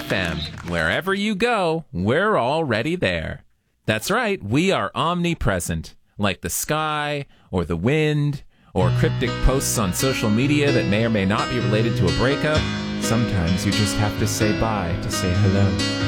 FM. Wherever you go, we're already there. That's right, we are omnipresent, like the sky, or the wind, or cryptic posts on social media that may or may not be related to a breakup. Sometimes you just have to say bye to say hello.